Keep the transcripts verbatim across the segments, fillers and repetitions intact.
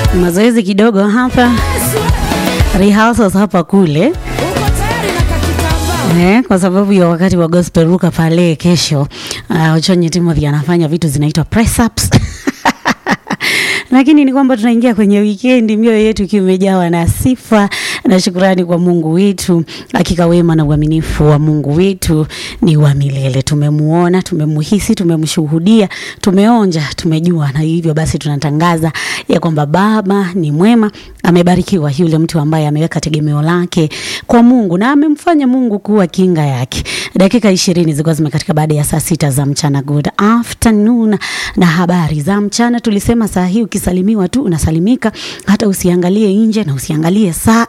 Mazoezi kidogo hapa, rehearsals hapa kule. Eh, kwa sababu ya wakati wa gospel ruka pale kesho, uh, Ochonyi Timothy anafanya vitu zinaitwa press ups. Lakini ni kwamba tunaingia kwenye weekend, mioyo yetu kimejawa na sifa na shukrani kwa Mungu wetu. Hakika wema na uaminifu wa Mungu wetu ni wa milele. Tumemuona, tumemuhisi, tumemshuhudia, tumeonja, tumejua, na hivyo basi tunatangaza ya kwamba Baba ni mwema. Amebarikiwa yule mtu ambaye ameweka tegemeo lake kwa Mungu na amemfanya Mungu kuwa kinga yake. Dakika ishirini zilikuwa zimekatika baada ya saa sita za mchana. Good afternoon na habari za mchana. Tulisema saa hii ukisalimiwa tu unasalimika, hata usiangalie nje na usiangalie saa.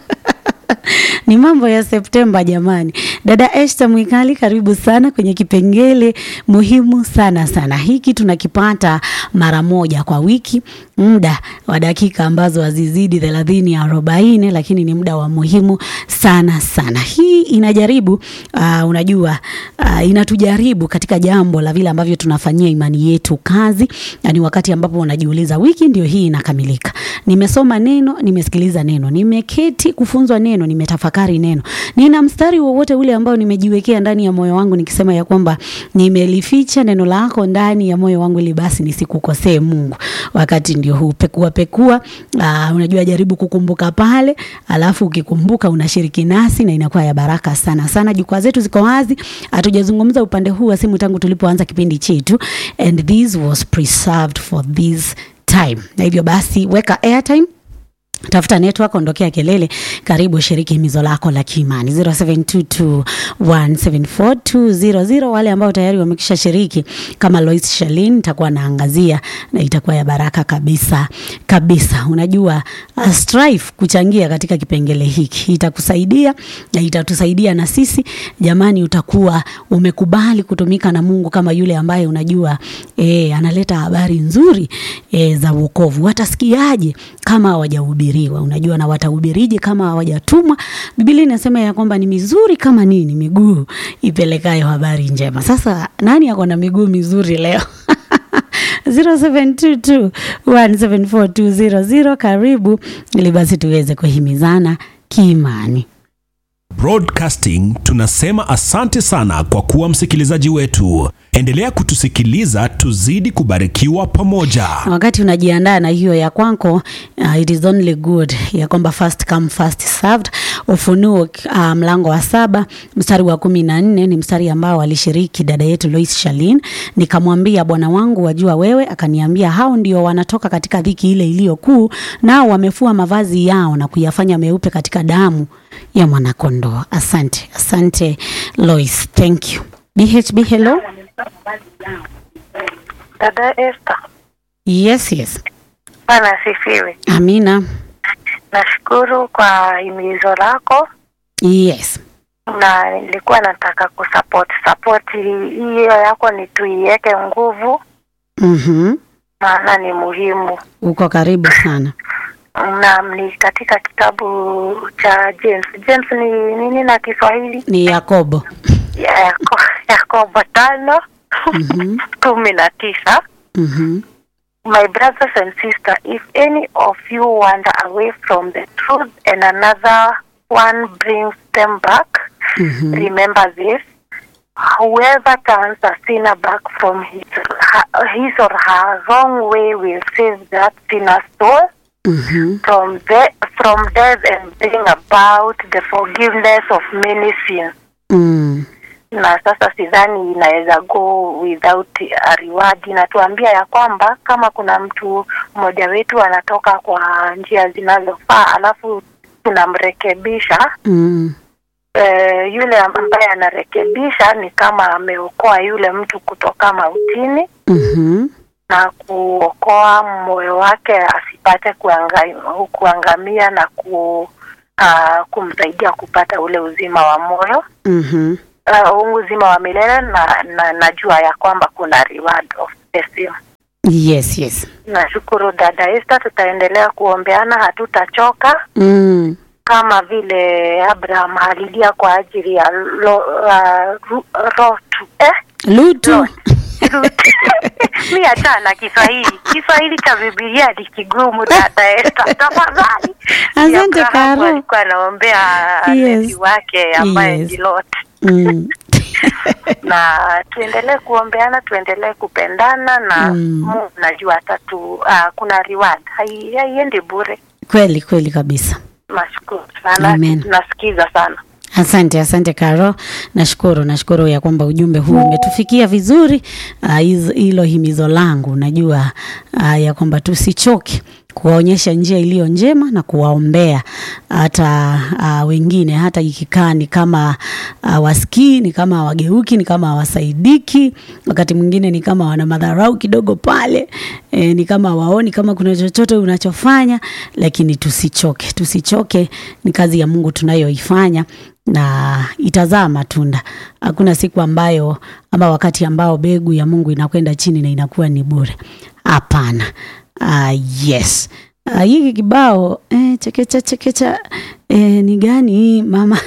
Ni mambo ya Septemba jamani. Dada Esther Mwikali, karibu sana kwenye kipengele muhimu sana sana. Hiki tunakipata mara moja kwa wiki, muda wa dakika ambazo hazizidi thelathini arobaini, lakini ni muda wa muhimu sana sana. Hii inajaribu uh, unajua uh, inatujaribu katika jambo la vile ambavyo tunafanyia imani yetu kazi. Yani wakati ambapo unajiuliza wiki ndio hii inakamilika. Nimesoma neno, nimesikiliza neno, nimeketi kufunzwa neno, nimetafakari neno. Nina mstari wowote ule ambao nimejiwekea ndani ya moyo wangu nikisema ya kwamba nimelificha neno lako ndani ya moyo wangu ili basi nisikukosee Mungu. Wakati ndio huu, pekua pekua, uh, unajua jaribu kukumbuka pale, alafu ukikumbuka unashiriki nasi na inakuwa ya baraka sana sana. Jukwaa zetu ziko wazi. Hatujazungumza upande huu wa simu tangu tulipoanza kipindi chetu, and this was preserved for this time. Na hivyo basi weka airtime, tafuta network, ondokea kelele, karibu shiriki himizo lako la kiimani. zero seven two two one seven four two zero zero. Wale ambao tayari wamekisha shiriki kama Lois Shalin nitakuwa naangazia na itakuwa ya baraka kabisa kabisa. Unajua uh, strive kuchangia katika kipengele hiki itakusaidia na itatusaidia na sisi jamani. Utakuwa umekubali kutumika na Mungu kama yule ambaye unajua eh, analeta habari nzuri eh, za wokovu. Watasikiaje kama hawajahubiriwa? Unajua, na watahubirije kama hawajatumwa? Biblia inasema ya kwamba ni mizuri kama nini miguu ipelekayo habari njema. Sasa nani yako na miguu mizuri leo? zero seven two two one seven four two zero zero. Karibu ili basi tuweze kuhimizana kiimani. Broadcasting tunasema asante sana kwa kuwa msikilizaji wetu. Endelea kutusikiliza, tuzidi kubarikiwa pamoja. Wakati unajiandaa na hiyo ya kwako, uh, it is only good ya kwamba first come first served. Ufunuo uh, mlango wa saba mstari wa kumi na nne ni mstari ambao alishiriki dada yetu Lois Shalin. Nikamwambia Bwana wangu, wajua wewe? Akaniambia hao ndio wanatoka katika dhiki ile iliyo kuu, nao wamefua mavazi yao na kuyafanya meupe katika damu ya mwanakondoo. Asante, asante Lois, thank you. B H B, hello. Dada Esther. Yes, yes. Bwana sifiwe. Amina. Nashukuru kwa himizo lako. Yes. Na nilikuwa nataka kusupport support hiyo yako, ni tuiweke nguvu. Mhm. Maana ni muhimu. Uko karibu sana. Na ni katika kitabu cha James. James ni nini na Kiswahili? Ni Yakobo. Yakobo, Yakobo tano. Mhm. kumi na tisa. Mhm. My brothers and sisters, if any of you wander away from the truth and another one brings them back, mm-hmm. remember this: whoever turns a sinner back from his, his or her wrong way will save that sinner's soul mm-hmm. from the, from death and bring about the forgiveness of many sins. Mm. Na sasa sidhani inaweza go without a reward. Natuambia ya kwamba kama kuna mtu mmoja wetu anatoka kwa njia zinazofaa alafu tunamrekebisha, mm. eh, yule ambaye anarekebisha ni kama ameokoa yule mtu kutoka mautini mm-hmm. na kuokoa moyo wake asipate kuangamia, kuangamia na ku, uh, kumsaidia kupata ule uzima wa moyo. Mhm. Uh, uzima wa milele na, na najua ya kwamba kuna reward of the same. Yes, yes. Nashukuru dada Esther, tutaendelea kuombeana, hatutachoka. Mm. Kama vile Abraham alilia kwa ajili ya lo, uh, Lutu eh? Lutu. Mimi hata na Kiswahili. Kiswahili cha Biblia ni kigumu dada Esther. Tafadhali. Asante Karo. Alikuwa anaombea nesi wake ambaye Yes. ni Lot. Mm. Na tuendelee kuombeana, tuendelee kupendana na Mm. Mungu najua atatu uh, kuna reward. Hai- Haiendi bure. Kweli kweli kabisa. Nashukuru sana. Amen. Nasikiza sana. Asante, asante Karo. Nashukuru, nashukuru ya kwamba ujumbe huu umetufikia vizuri. Hilo uh, himizo langu najua uh, ya kwamba tusichoke kuwaonyesha njia iliyo njema na kuwaombea hata uh, wengine, hata ikikaa ni kama uh, wasikii, ni kama wageuki, ni kama wasaidiki, wakati mwingine ni kama wana madharau kidogo pale, e, ni kama waoni kama kuna chochote unachofanya, lakini tusichoke, tusichoke. Ni kazi ya Mungu tunayoifanya na itazaa matunda. Hakuna siku ambayo ama wakati ambao begu ya Mungu inakwenda chini na inakuwa ni bure. Hapana. Uh, yes. Uh, hiki kibao eh, chekecha chekecha eh, ni gani hii mama?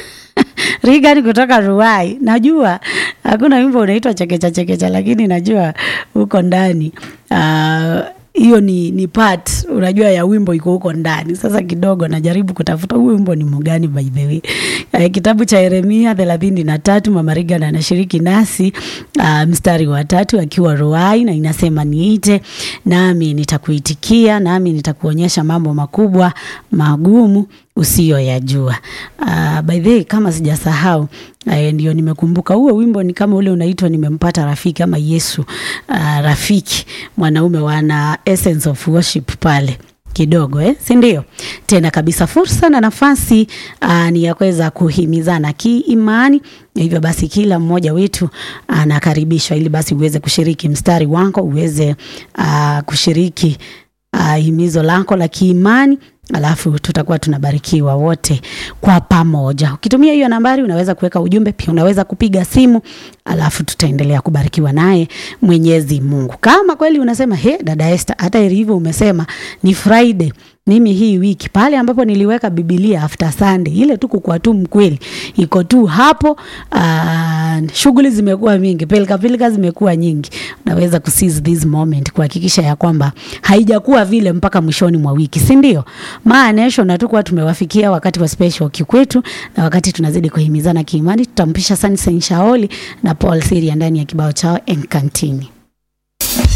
Rigani kutoka Ruai. Najua hakuna wimbo unaitwa chekecha chekecha, lakini najua uko ndani. Uh, hiyo ni ni part unajua ya wimbo iko huko ndani. Sasa kidogo najaribu kutafuta huu wimbo ni mgani by the way. Uh, kitabu cha Yeremia thelathini na tatu, Mama Regan anashiriki nasi uh, mstari wa tatu akiwa Ruai, na inasema niite nami nitakuitikia, nami nitakuonyesha mambo makubwa magumu usiyoyajua. Uh, by the way kama sijasahau uh, ndio nimekumbuka huo wimbo ni kama ule unaitwa nimempata rafiki ama Yesu uh, rafiki, mwanaume wana Essence of Worship pale kidogo eh, si ndio? Tena kabisa fursa na nafasi uh, ni ya kuweza kuhimizana kiimani. Hivyo basi kila mmoja wetu anakaribishwa ili basi uweze kushiriki mstari wako, uweze uh, kushiriki uh, himizo lako la kiimani, alafu tutakuwa tunabarikiwa wote kwa pamoja. Ukitumia hiyo nambari unaweza kuweka ujumbe, pia unaweza kupiga simu, alafu tutaendelea kubarikiwa naye Mwenyezi Mungu. Kama kweli unasema he dada Esther, hata hivyo umesema ni Friday, mimi hii wiki pale ambapo niliweka Biblia after Sunday ile tu kwa tu mkweli iko tu hapo, uh, shughuli zimekuwa mingi, pilika pilika zimekuwa nyingi, unaweza kuseize this moment kuhakikisha ya kwamba haijakuwa vile mpaka mwishoni mwa wiki, si ndio? Maanesho na tukua tumewafikia wakati wa special kikwetu, na wakati tunazidi kuhimizana kiimani, tutampisha Sunny Shaoli na Paul Siria ndani ya kibao chao Enkantini.